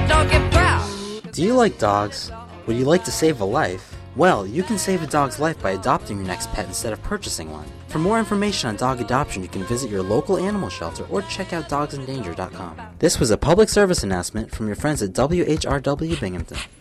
dog get proud. Do you like dogs? Would you like to save a life? Well, you can save a dog's life by adopting your next pet instead of purchasing one. For more information on dog adoption, you can visit your local animal shelter or check out dogsindanger.com. This was a public service announcement from your friends at WHRW Binghamton.